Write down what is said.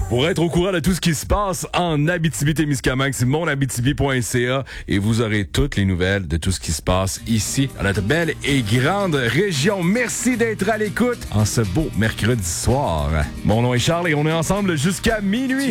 Pour être au courant de tout ce qui se passe en Abitibi-Témiscamingue, c'est monabitibi.ca et vous aurez toutes les nouvelles de tout ce qui se passe ici, dans notre belle et grande région. Merci d'être à l'écoute en ce beau mercredi soir. Mon nom est Charles et on est ensemble jusqu'à minuit.